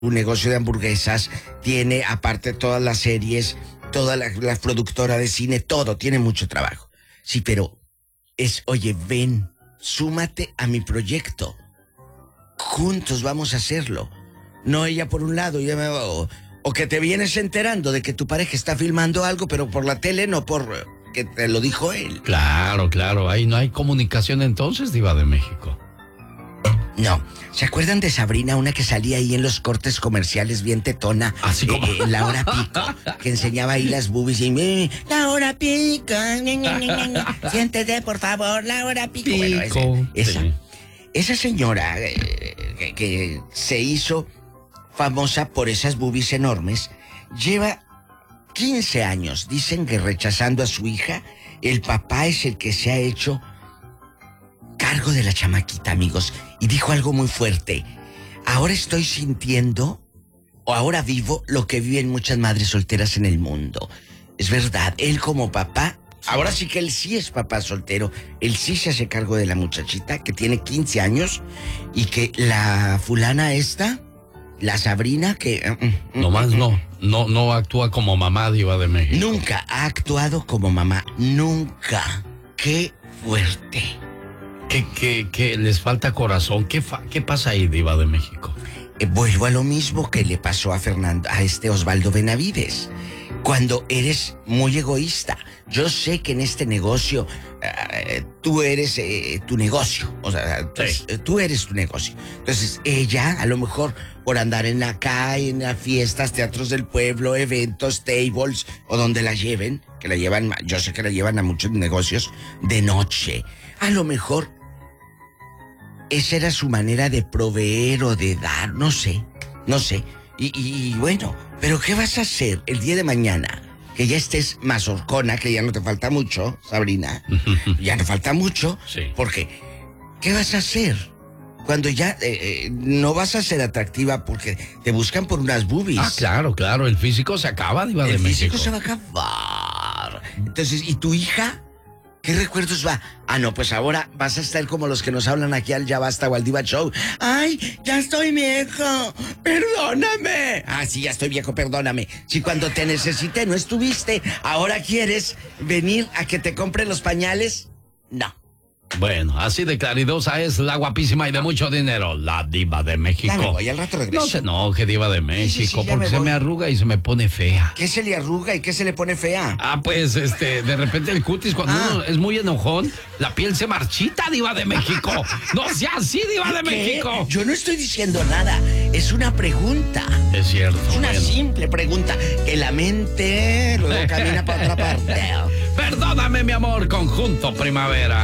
un negocio de hamburguesas, tiene aparte todas las series, toda la productora de cine, todo, tiene mucho trabajo. Sí, pero oye, ven, súmate a mi proyecto. Juntos vamos a hacerlo. No ella por un lado, o que te vienes enterando de que tu pareja está filmando algo, pero por la tele, no por que te lo dijo él. Claro, ahí no hay comunicación entonces, Diva de México. No, ¿se acuerdan de Sabrina, una que salía ahí en los cortes comerciales bien tetona? Así como... La hora pico, que enseñaba ahí las boobies y... La hora pico, siéntete por favor, la hora pico. Bueno, esa señora que se hizo famosa por esas boobies enormes, lleva 15 años, dicen que rechazando a su hija. El papá es el que se ha hecho cargo de la chamaquita, amigos, y dijo algo muy fuerte. Ahora estoy sintiendo, o ahora vivo, lo que viven muchas madres solteras en el mundo. Es verdad, él como papá, ahora sí que él sí es papá soltero, él sí se hace cargo de la muchachita que tiene 15 años y que la fulana esta, la Sabrina, que... Nomás no actúa como mamá, Diva de México. Nunca ha actuado como mamá, nunca. ¡Qué fuerte! Que les falta corazón. ¿Qué pasa ahí, Diva de México? Vuelvo a lo mismo que le pasó a Osvaldo Benavides. Cuando eres muy egoísta. Yo sé que en este negocio tú eres tu negocio. O sea, sí. Tú eres tu negocio. Entonces ella, a lo mejor por andar en la calle, en las fiestas, teatros del pueblo, eventos, tables, o donde la lleven, que la llevan, yo sé que la llevan a muchos negocios de noche. A lo mejor esa era su manera de proveer o de dar, no sé. Y bueno, pero ¿qué vas a hacer el día de mañana? Que ya estés mazorcona, que ya no te falta mucho, Sabrina. Ya no falta mucho. Sí. Porque, ¿qué vas a hacer? Cuando ya no vas a ser atractiva porque te buscan por unas boobies. Claro, el físico se acaba, Diva de México. El físico se va a acabar. Entonces, ¿y tu hija? ¿Qué recuerdos va? No, pues ahora vas a estar como los que nos hablan aquí al Ya Basta o al Diva Show. ¡Ay, ya estoy viejo! ¡Perdóname! Sí, ya estoy viejo, perdóname. Si cuando te necesité no estuviste, ¿ahora quieres venir a que te compre los pañales? No. Bueno, así de claridosa es la guapísima y de mucho dinero, la Diva de México. Ya me voy, al rato regreso. No se enoje, Diva de México, Sí, porque se me arruga y se me pone fea. ¿Qué se le arruga y qué se le pone fea? Pues, de repente el cutis, cuando uno es muy enojón, la piel se marchita, Diva de México. No sea así, Diva de México. Yo no estoy diciendo nada, es una pregunta. Es cierto. Es una simple pregunta, que la mente luego camina para otra parte. Perdóname, mi amor, Conjunto Primavera.